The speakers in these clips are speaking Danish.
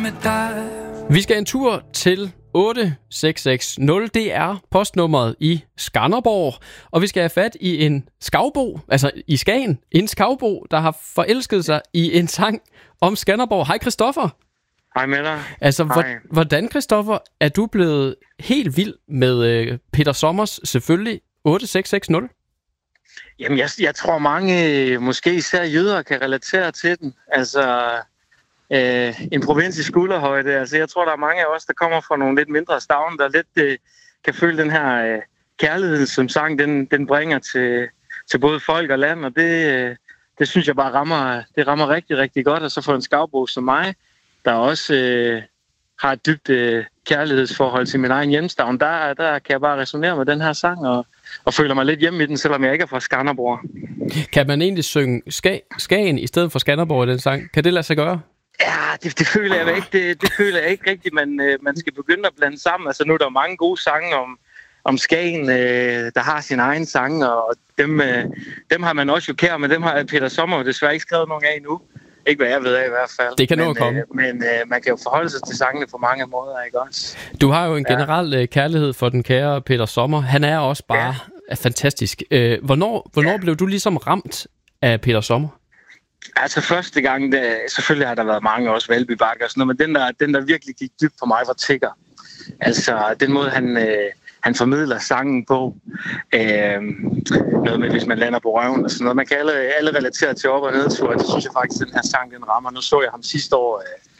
med dig. Vi skal en tur til 8660. Det er postnummeret i Skanderborg. Og vi skal have fat i en skavbo, altså i Skagen. En skavbo, der har forelsket sig i en sang om Skanderborg. Hej Christoffer. Hej med dig. Altså, hvordan, Christoffer, er du blevet helt vild med Peter Sommers, selvfølgelig, 8660? Jamen, jeg tror mange, måske især jøder, kan relatere til den. Altså, en provins i skulderhøjde. Altså, jeg tror, der er mange af os, der kommer fra nogle lidt mindre stavne, der lidt kan føle den her kærlighed, som sang, den bringer til både folk og land. Og det synes jeg bare rammer rigtig, rigtig godt. Og så for en skavbo som mig, der også har et dybt kærlighedsforhold til min egen hjemstavn, der kan jeg bare resonere med den her sang og føler mig lidt hjemme i den, selvom jeg ikke er fra Skanderborg. Kan man egentlig synge Skagen i stedet for Skanderborg i den sang? Kan det lade sig gøre? Ja, det føler jeg ikke. Det føler jeg ikke rigtigt, man skal begynde at blande sammen. Altså nu er der mange gode sange om Skagen, der har sin egen sange, og dem har man også jo kær, men dem har Peter Sommer desværre ikke skrevet nogen af endnu. Ikke hvad jeg ved af i hvert fald. Det kan nå at komme. Men man kan jo forholde sig til sangene på mange måder, ikke også? Du har jo en generel kærlighed for den kære Peter Sommer. Han er også bare fantastisk. Hvornår blev du ligesom ramt af Peter Sommer? Altså første gang, selvfølgelig har der været mange også Valby Bakke og sådan noget, men den der virkelig gik dybt for mig var Tigger. Altså den måde han formidler sangen på. Noget med, hvis man lander på røven og sådan noget. Man kan alle relatere til op- og nedtur, og det synes jeg faktisk, den her sang, den rammer. Nu så jeg ham sidste år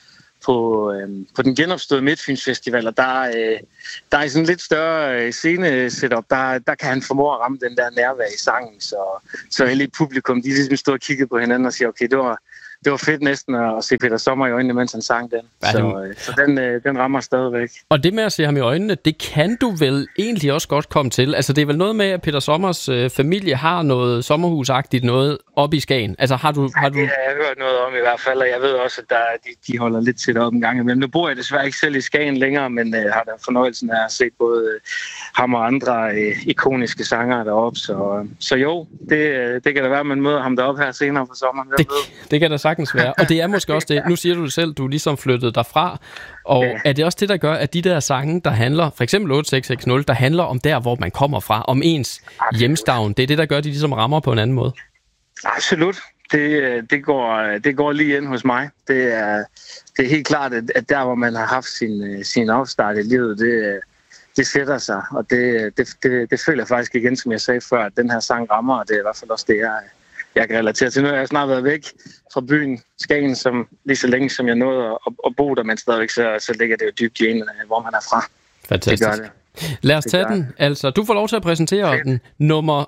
på den genopståede Midtfyns Festival, og der er sådan lidt større scene-setup. Der kan han formå at ramme den der nærvær i sangen, så hele publikum, de ligesom stod og kiggede på hinanden og siger, okay, det var fedt næsten at se Peter Sommer i øjnene, mens han sang den. Så den rammer stadigvæk. Og det med at se ham i øjnene, det kan du vel egentlig også godt komme til. Altså det er vel noget med, at Peter Sommers familie har noget sommerhusagtigt noget oppe i Skagen. Altså har du... Det har jeg hørt noget om i hvert fald, og jeg ved også, at de holder lidt til det op en gang imellem. Nu bor jeg desværre ikke selv i Skagen længere, men har da fornøjelsen af at se både ham og andre ikoniske sangere deroppe. Så jo, det kan da være, at man møder ham deroppe her senere på sommeren. Det kan da sagtens være. Og det er måske også det, nu siger du det selv, du er ligesom flyttet derfra, og er det også det, der gør, at de der sange, der handler, for eksempel 8660, der handler om der, hvor man kommer fra, om ens hjemstavn, det er det, der gør, at de ligesom rammer på en anden måde? Absolut. Det går lige ind hos mig. Det er helt klart, at der, hvor man har haft sin afstart i livet, det sætter sig, og det føler jeg faktisk igen, som jeg sagde før, at den her sang rammer, og det er i hvert fald også det, jeg kan relatere til. Nu har jeg snart været væk fra byen Skagen, som lige så længe, som jeg nåede at bo der, men stadigvæk så ligger det jo dybt i en, hvor man er fra. Fantastisk. Det gør det. Lad os tage den. Altså, du får lov til at præsentere den nummer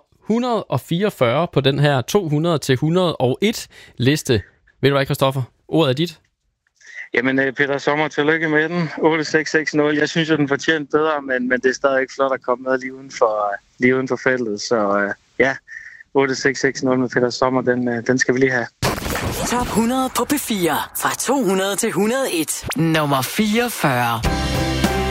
144 på den her 200-101 liste. Ved du hvad, Christoffer? Ordet er dit. Jamen, Peter Sommer, tillykke med den. 8660. Jeg synes jo, den fortjente bedre, men det er stadig ikke flot at komme med lige uden for feltet. Så ja, 8660 med Peter Sommer, den skal vi lige have. Top 100 på P4 fra 200 til 101. Nummer 44.